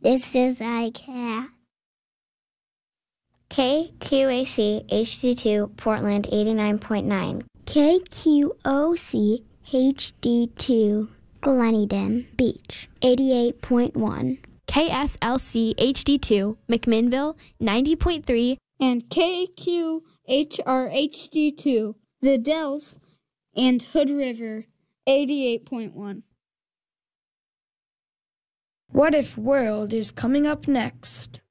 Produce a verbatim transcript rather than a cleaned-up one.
This is iCat. K Q A C H D two Portland eighty-nine point nine. K Q O C H D two Gleneden Beach eighty-eight point one. K S L C H D two McMinnville ninety point three. And K Q H R H D two The Dells and Hood River eighty-eight point one. What If World is coming up next.